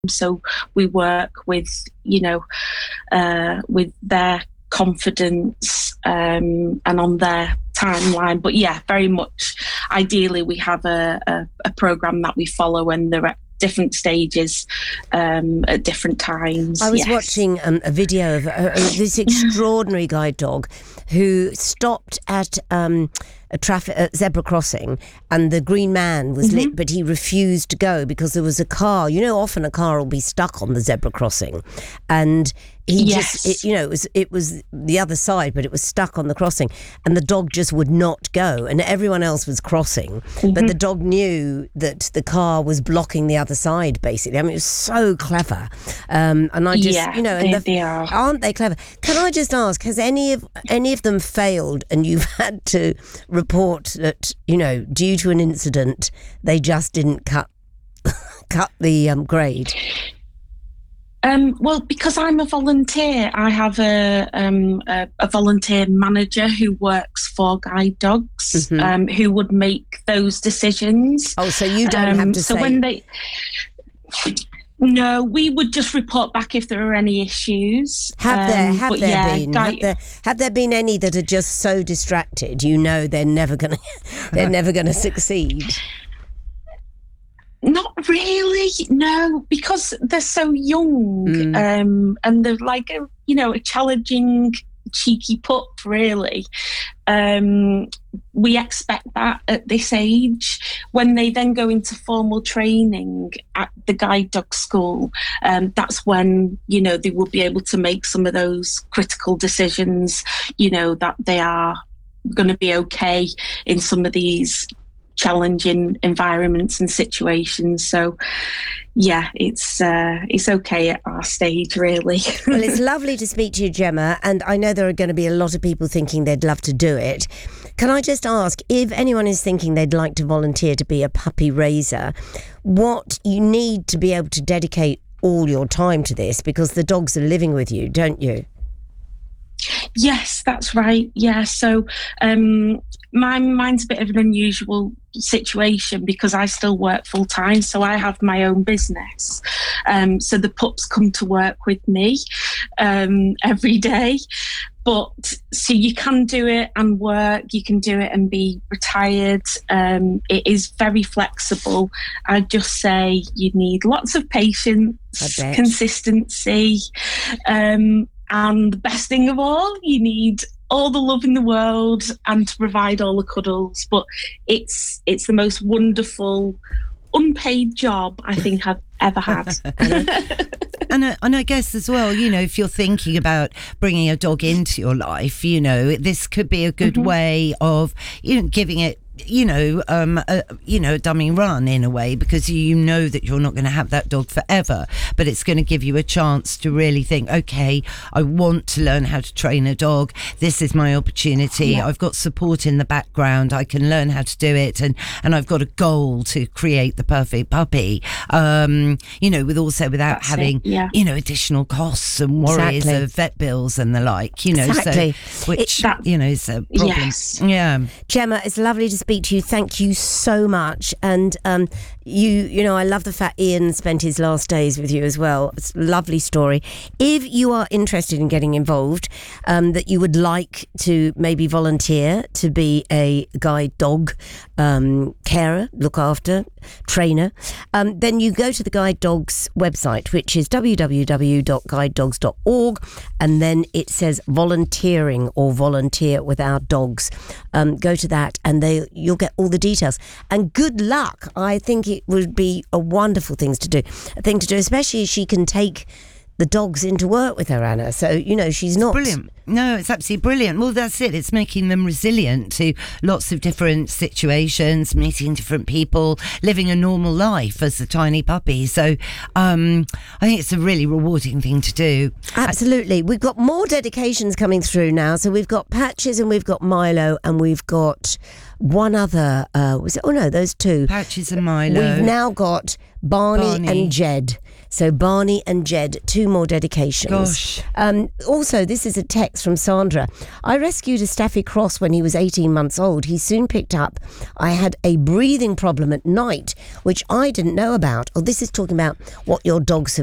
So we work with, with their confidence and on their timeline. But yeah, very much. Ideally, we have a program that we follow, and they're at different stages at different times. I was watching a video of this extraordinary guide dog who stopped at a zebra crossing, and the green man was lit, but he refused to go because there was a car. Often a car will be stuck on the zebra crossing, and he it was the other side, but it was stuck on the crossing, and the dog just would not go, and everyone else was crossing, but the dog knew that the car was blocking the other side, basically. I mean, it was so clever. And I just, they are. Aren't they clever? Can I just ask, has any of them failed, and you've had to report that, due to an incident, they just didn't cut the grade? Well, because I'm a volunteer, I have a volunteer manager who works for guide dogs, who would make those decisions. Oh, so you don't have to say. So when they... No, we would just report back if there are any issues. Have there been any that are just so distracted? They're never gonna succeed. Not really, no, because they're so young, and they're like a challenging, cheeky pup, really. We expect that at this age. When they then go into formal training at the guide dog school, that's when, they will be able to make some of those critical decisions, that they are going to be okay in some of these challenging environments and situations. So yeah, it's okay at our stage, really. Well, it's lovely to speak to you, Gemma, and I know there are going to be a lot of people thinking they'd love to do it. Can I just ask, if anyone is thinking they'd like to volunteer to be a puppy raiser, what you need to be able to dedicate all your time to this, because the dogs are living with you, don't you? Yes, that's right. Yeah, so mine's a bit of an unusual situation because I still work full time, so I have my own business. So the pups come to work with me every day. But so you can do it and work, you can do it and be retired. It is very flexible. I'd just say you need lots of patience, consistency, and the best thing of all, you need all the love in the world and to provide all the cuddles. But it's the most wonderful unpaid job I think I've ever had. And I guess as well, if you're thinking about bringing a dog into your life, this could be a good way of, giving it, a dummy run in a way, because that you're not going to have that dog forever, but it's going to give you a chance to really think, okay, I want to learn how to train a dog. This is my opportunity. Yeah. I've got support in the background. I can learn how to do it, and I've got a goal to create the perfect puppy. Without having additional costs and worries of vet bills and the like. Exactly. So which is a problem. Yes. Yeah, Gemma, it's lovely to speak to you. Thank you so much. And I love the fact Ian spent his last days with you as well. It's a lovely story. If you are interested in getting involved, that you would like to maybe volunteer to be a guide dog carer, look after, trainer, then you go to the Guide Dogs website, which is www.guidedogs.org, and then it says volunteering or volunteer with our dogs. Go to that and you'll get all the details. And good luck. I think it would be a wonderful thing to do, especially as she can take the dogs into work with her, Anna. So, she's not... Brilliant. No, it's absolutely brilliant. Well, that's it. It's making them resilient to lots of different situations, meeting different people, living a normal life as a tiny puppy. So I think it's a really rewarding thing to do. Absolutely. We've got more dedications coming through now. So we've got Patches and we've got Milo and we've got one other... those two. Patches and Milo. We've now got Barney and Jed. So Barney and Jed, 2 more dedications. Gosh. Also, this is a text from Sandra. I rescued a Staffy Cross when he was 18 months old. He soon picked up I had a breathing problem at night, which I didn't know about. Oh, this is talking about what your dogs have